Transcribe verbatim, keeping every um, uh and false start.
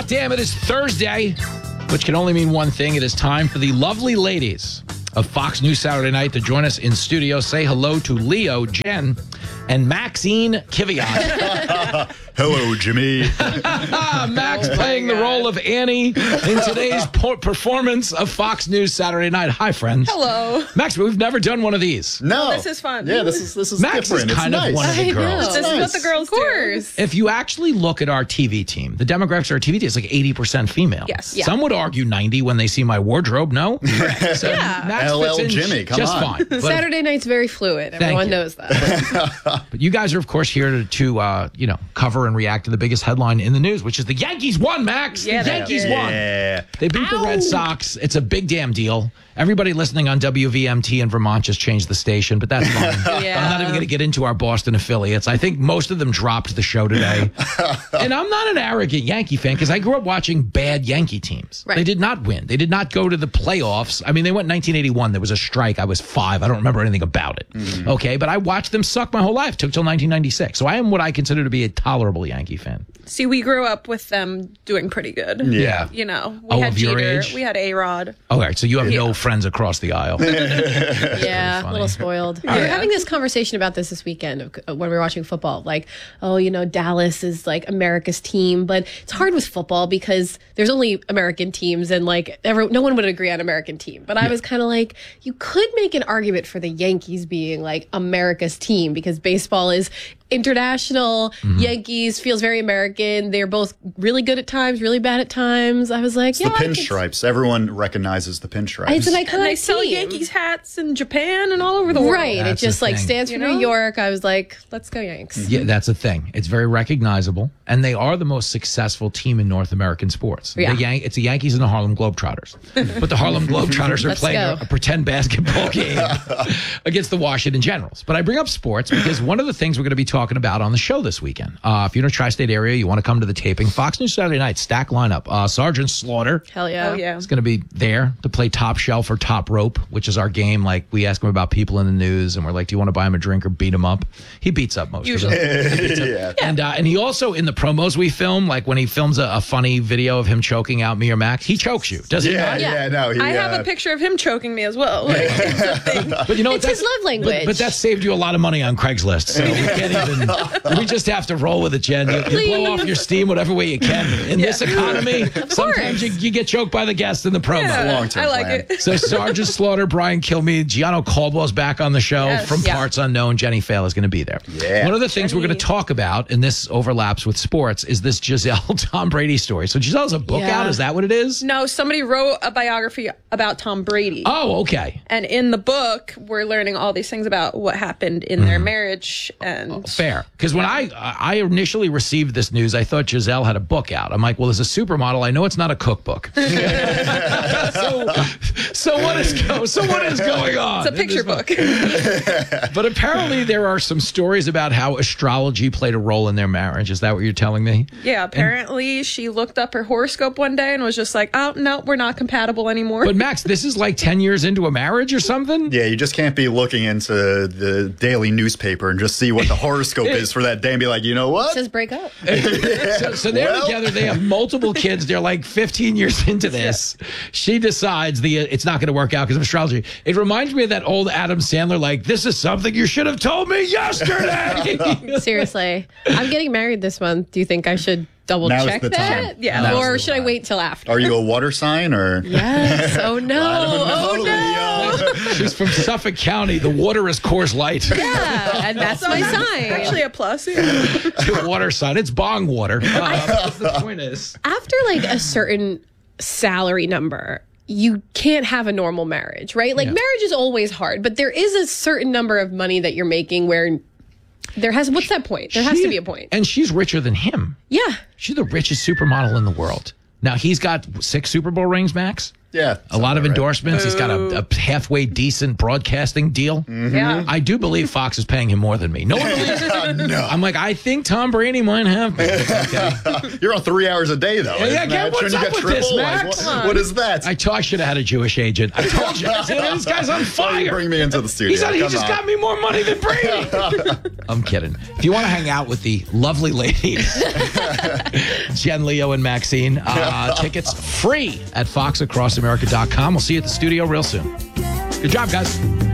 damn, it is Thursday, which can only mean one thing. It is time for the lovely ladies of Fox News Saturday Night to join us in studio. Say hello to Leo, Jen, and Maxine Kiviat. Hello, Jimmy. Max Oh playing the God. role of Annie in today's po- performance of Fox News Saturday Night. Hi, friends. Hello. Max, we've never done one of these. No, this is fun. Yeah, this is this is Max different. is kind it's of nice. one of the I girls. know. This nice. is what the girls Of course. do. If you actually look at our T V team, the demographics of our T V team is like eighty percent female. Yes. Yeah. Some would argue ninety when they see my wardrobe. No? So Yeah. Max L L fits in Jimmy, come just on. fine. But, Saturday night's very fluid. Everyone you. knows that. but you guys are, of course, here to, to uh, you know, cover and react to the biggest headline in the news, which is the Yankees won, Max. Yeah, the they Yankees did. won. Yeah. They beat the Red Sox. It's a big damn deal. Everybody listening on W V M T in Vermont just changed the station, but that's fine. Yeah. I'm not even going to get into our Boston affiliates. I think most of them dropped the show today. And I'm not an arrogant Yankee fan because I grew up watching bad Yankee teams. Right. They did not win. They did not go to the playoffs. I mean, they went in nineteen eighty-one. There was a strike. I was five. I don't remember anything about it. Mm-hmm. Okay, but I watched them suck my whole life. Took till nineteen ninety-six. So I am what I consider to be a tolerable Yankee fan. See, we grew up with them doing pretty good. Yeah. You know, we Oh, had of your Jeter, age? we had A-Rod. All right, so you have no friends across the aisle. Yeah, a funny. little spoiled. We were having this conversation about this this weekend of, uh, when we were watching football. Like, oh, you know, Dallas is like America's team, but it's hard with football because there's only American teams, and like every, no one would agree on American team. But I was kind of like, you could make an argument for the Yankees being like America's team because baseball is international. Yankees feels very American. They're both really good at times, really bad at times. I was like, It's yeah, the I could- pinstripes. Everyone recognizes the pinstripes. It's an iconic And they sell team. Yankees hats in Japan and all over the world. Right. That's it just the like thing. stands You for know? New York. I was like, let's go Yanks. Yeah, that's a thing. It's very recognizable, and they are the most successful team in North American sports. Yeah. The Yan- it's the Yankees and the Harlem Globetrotters. But the Harlem Globetrotters are Let's playing go. a, a pretend basketball game against the Washington Generals. But I bring up sports because one of the things we're going to be talking about on the show this weekend, uh, if you're in a tri-state area, you want to come to the taping, Fox News Saturday Night, stack lineup. Uh, Sergeant Slaughter Hell yeah. Oh, yeah. is going to be there to play top shelf or top rope, which is our game. Like, we ask him about people in the news, and we're like, do you want to buy him a drink or beat him up? He beats up most Usually. of them. yeah. And uh, and he also, in the promos we film, like when he films a, a funny video of him choking out me or Max, he chokes you, does he Yeah, not? yeah, Yeah. no. He, I have uh, a picture of him choking me as well. Like, it's a thing. But you know, It's that's- his love language. But, but that saved you a lot of money on Craigslist. So we can't even. We just have to roll with it, Jen. You, you blow off your steam whatever way you can. In this economy, sometimes you, you get choked by the guest in the promo. Yeah, long-term I like plan. it. So Sergeant Slaughter, Brian Kilmeade, Gianno Caldwell's back on the show Yes. from Yeah. Parts Unknown. Jenny Fail is going to be there. Yeah. One of the things we're going to talk about, and this overlaps with sports, is this Giselle Tom Brady story. So Giselle has a book Yeah. out. Is that what it is? No, somebody wrote a biography about Tom Brady. Oh, okay. And in the book, we're learning all these things about what happened in their marriage. And Fair. Because when I I initially received this news, I thought Giselle had a book out. I'm like, well, as a supermodel, I know it's not a cookbook. so, so what is go? So what is going on? it's a picture book. But apparently there are some stories about how astrology played a role in their marriage. Is that what you're telling me? Yeah, apparently she looked up her horoscope one day and was just like, oh, no, we're not compatible anymore. But Max, this is like ten years into a marriage or something? Yeah, you just can't be looking into the daily newspaper and just see what the horoscope is for that day and be like, you know It what? says break up. So, so they're Well. together. They have multiple kids. They're like fifteen years into this. She decides the it's not going to work out because of astrology. It reminds me of that old Adam Sandler, like, this is something you should have told me yesterday. Seriously. I'm getting married this month. Do you think I should double Now's check the that? time. Yeah. Now's Or the should I time. wait till after? Are you a water sign or? Yes. Oh no. Oh no. She's from Suffolk County. The water is Coors Light. Yeah. And that's my sign. Actually, a plus. Yeah. The water sign. It's bong water. Uh, the point is. After like a certain salary number, you can't have a normal marriage, right? Like Yeah. marriage is always hard, but there is a certain number of money that you're making where there has, what's that point? There has She- to be a point. And she's richer than him. Yeah. She's the richest supermodel in the world. Now, he's got six Super Bowl rings, Max. Yeah. A lot of right. endorsements. He's got a, a halfway decent broadcasting deal. Yeah. I do believe Fox is paying him more than me. No one believes it. No. I'm like, I think Tom Brady might have me. Okay. You're on three hours a day, though. Yeah, isn't yeah, that? what's Shouldn't you up get with this, triple? Like, Max? what- what is that? I told I should have had a Jewish agent. I told you. I said, this guy's on Why you fire. bring me into the studio. He said he Come just on. got me more money than Brady. I'm kidding. If you want to hang out with the lovely ladies, Jen, Leo, and Maxine, uh, tickets free at fox across america dot com. We'll see you at the studio real soon. Good job, guys.